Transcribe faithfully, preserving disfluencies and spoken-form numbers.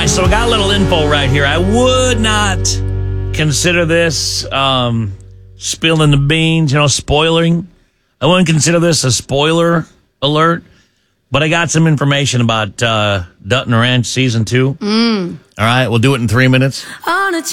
right, so I got a little info right here. I would not consider this um, spilling the beans, you know, spoiling. I wouldn't consider this a spoiler alert, but I got some information about uh, Dutton Ranch Season two. Mm. All right, we'll do it in three minutes. On a